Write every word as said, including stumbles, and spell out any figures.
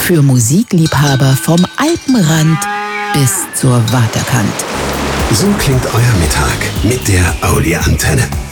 Für Musikliebhaber vom Alpenrand bis zur Waterkant. So klingt euer Mittag mit der Audi Antenne.